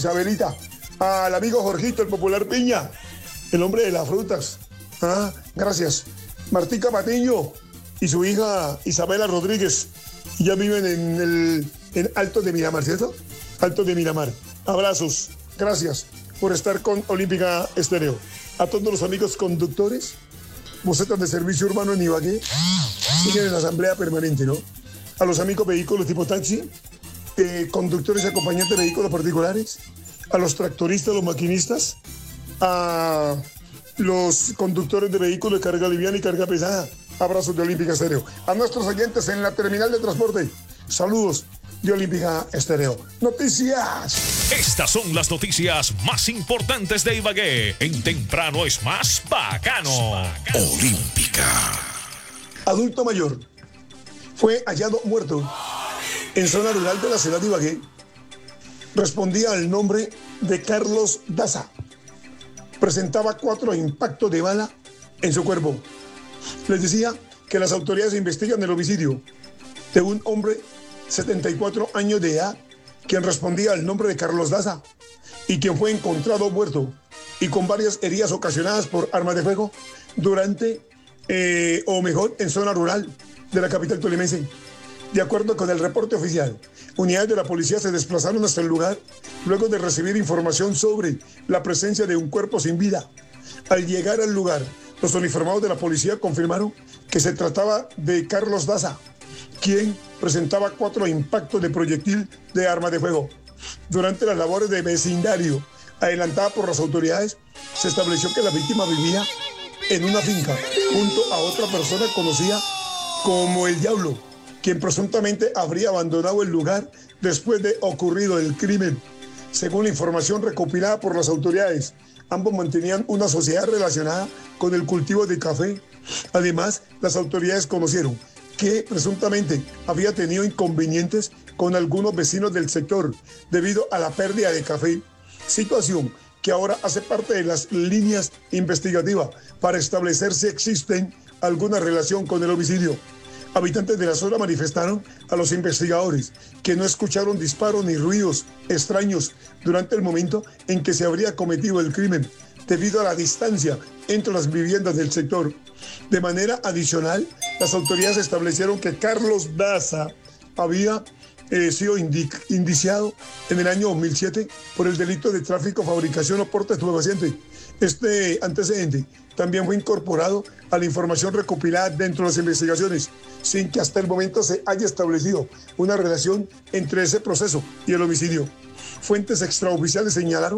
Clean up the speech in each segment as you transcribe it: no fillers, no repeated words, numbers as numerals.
Isabelita, al amigo Jorgito, el popular Piña, el hombre de las frutas. Gracias. Martica Patiño y su hija Isabela Rodríguez. Ya viven en Alto de Miramar, ¿cierto? Alto de Miramar. Abrazos. Gracias por estar con Olímpica Estéreo. A todos los amigos conductores, bocetas de servicio urbano en Ibagué, siguen en la asamblea permanente, ¿no? A los amigos vehículos tipo taxi, conductores y acompañantes de vehículos particulares, a los tractoristas, los maquinistas, a los conductores de vehículos de carga liviana y carga pesada. Abrazos de Olímpica Estéreo. A nuestros oyentes en la terminal de transporte, saludos de Olímpica Estéreo. Noticias. Estas son las noticias más importantes de Ibagué. En Temprano es más bacano. Olímpica. Adulto mayor fue hallado muerto en zona rural de la ciudad de Ibagué. Respondía al nombre de Carlos Daza. Presentaba 4 impactos de bala en su cuerpo. Les decía que las autoridades investigan el homicidio de un hombre 74 años de edad, quien respondía al nombre de Carlos Daza y quien fue encontrado muerto y con varias heridas ocasionadas por armas de fuego en zona rural de la capital tolimense. De acuerdo con el reporte oficial, unidades de la policía se desplazaron hasta el lugar luego de recibir información sobre la presencia de un cuerpo sin vida. Al llegar al lugar, los uniformados de la policía confirmaron que se trataba de Carlos Daza, quien presentaba 4 impactos de proyectil de arma de fuego. Durante las labores de vecindario adelantada por las autoridades, se estableció que la víctima vivía en una finca junto a otra persona conocida como el Diablo, quien presuntamente habría abandonado el lugar después de ocurrido el crimen. Según la información recopilada por las autoridades, ambos mantenían una sociedad relacionada con el cultivo de café. Además, las autoridades conocieron que presuntamente había tenido inconvenientes con algunos vecinos del sector debido a la pérdida de café, situación que ahora hace parte de las líneas investigativas para establecer si existen alguna relación con el homicidio. Habitantes de la zona manifestaron a los investigadores que no escucharon disparos ni ruidos extraños durante el momento en que se habría cometido el crimen, debido a la distancia entre las viviendas del sector. De manera adicional, las autoridades establecieron que Carlos Daza había sido indiciado en el año 2007 por el delito de tráfico, fabricación o porte de estupefacientes. Este antecedente también fue incorporado a la información recopilada dentro de las investigaciones, sin que hasta el momento se haya establecido una relación entre ese proceso y el homicidio. Fuentes extraoficiales señalaron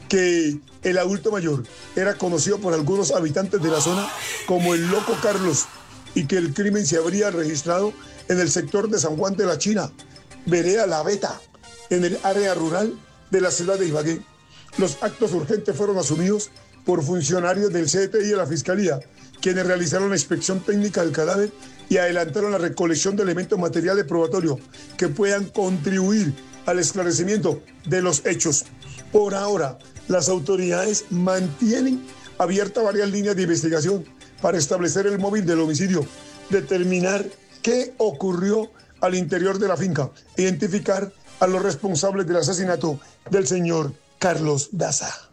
que el adulto mayor era conocido por algunos habitantes de la zona como el Loco Carlos y que el crimen se habría registrado en el sector de San Juan de la China, vereda La Beta, en el área rural de la ciudad de Ibagué. Los actos urgentes fueron asumidos por funcionarios del CTI y de la Fiscalía, quienes realizaron la inspección técnica del cadáver y adelantaron la recolección de elementos materiales probatorios que puedan contribuir al esclarecimiento de los hechos. Por ahora, las autoridades mantienen abiertas varias líneas de investigación para establecer el móvil del homicidio, determinar qué ocurrió al interior de la finca, identificar a los responsables del asesinato del señor Carlos Daza.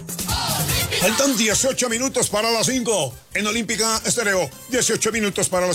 Faltan 18 minutos para las 5 en Olímpica Estéreo. 18 minutos para las